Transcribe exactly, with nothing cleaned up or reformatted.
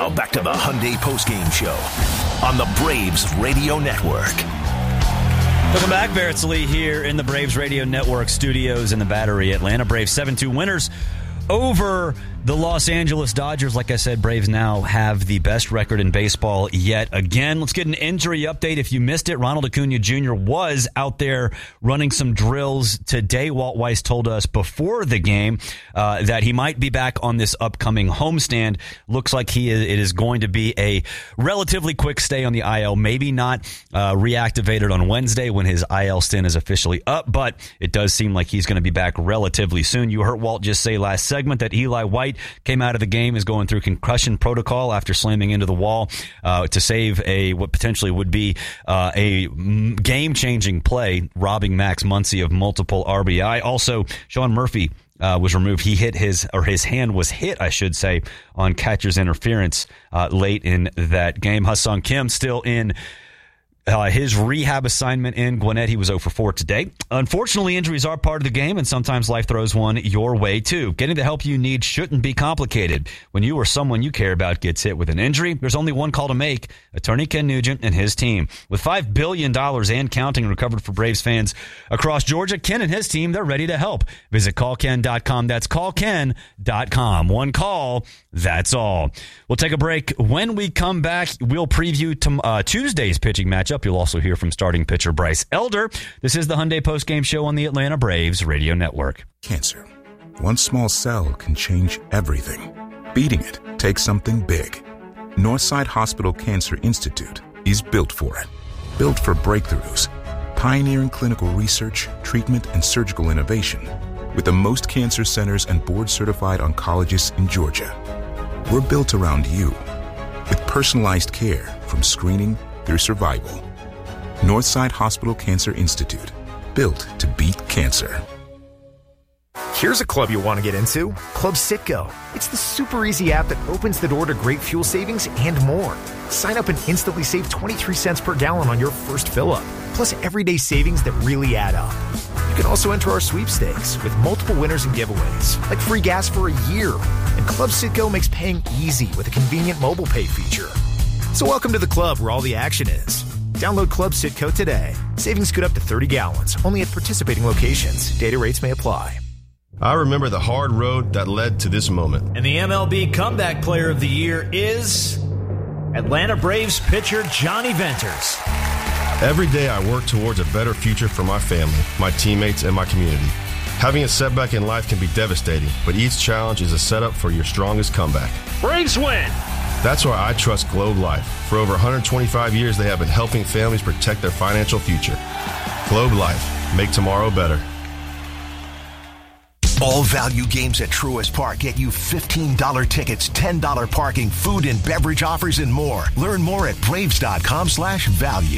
Now back to the Hyundai Postgame Show on the Braves Radio Network. Welcome back. Barrett Lee here in the Braves Radio Network studios in the Battery. Atlanta Braves seven two winners over the Los Angeles Dodgers. Like I said, Braves now have the best record in baseball yet again. Let's get an injury update. If you missed it, Ronald Acuna Junior was out there running some drills today. Walt Weiss told us before the game uh, that he might be back on this upcoming homestand. Looks like he is, it is going to be a relatively quick stay on the I L. Maybe not uh, reactivated on Wednesday when his I L stint is officially up, but it does seem like he's going to be back relatively soon. You heard Walt just say last segment that Eli White came out of the game, is going through concussion protocol after slamming into the wall uh, to save a what potentially would be uh, a game-changing play, robbing Max Muncy of multiple R B I. Also, Sean Murphy uh, was removed. He hit his, or his hand was hit, I should say, on catcher's interference uh, late in that game. Ha-Seong Kim still in Uh, his rehab assignment in Gwinnett. He was zero for four today. Unfortunately, injuries are part of the game, and sometimes life throws one your way, too. Getting the help you need shouldn't be complicated. When you or someone you care about gets hit with an injury, there's only one call to make. Attorney Ken Nugent and his team. With five billion dollars and counting recovered for Braves fans across Georgia, Ken and his team, they're ready to help. Visit call ken dot com. That's call ken dot com. One call, that's all. We'll take a break. When we come back, we'll preview to, uh, Tuesday's pitching matchup. You'll also hear from starting pitcher Bryce Elder. This is the Hyundai Postgame Show on the Atlanta Braves Radio Network. Cancer. One small cell can change everything. Beating it takes something big. Northside Hospital Cancer Institute is built for it. Built for breakthroughs. Pioneering clinical research, treatment, and surgical innovation. With the most cancer centers and board-certified oncologists in Georgia. We're built around you. With personalized care from screening through survival. Northside Hospital Cancer Institute. Built to beat cancer. Here's a club you'll want to get into. Club Citgo. It's the super easy app that opens the door to great fuel savings and more. Sign up and instantly save twenty-three cents per gallon on your first fill-up. Plus everyday savings that really add up. You can also enter our sweepstakes with multiple winners and giveaways, like free gas for a year. And Club Citgo makes paying easy with a convenient mobile pay feature. So welcome to the club where all the action is. Download Club Citgo today. Savings good up to thirty gallons, only at participating locations. Data rates may apply. I remember the hard road that led to this moment. And the M L B Comeback Player of the Year is Atlanta Braves pitcher Johnny Venters. Every day I work towards a better future for my family, my teammates, and my community. Having a setback in life can be devastating, but each challenge is a setup for your strongest comeback. Braves win! That's why I trust Globe Life. For over one hundred twenty-five years, they have been helping families protect their financial future. Globe Life. Make tomorrow better. All value games at Truist Park get you fifteen dollars tickets, ten dollars parking, food and beverage offers, and more. Learn more at braves dot com slash value.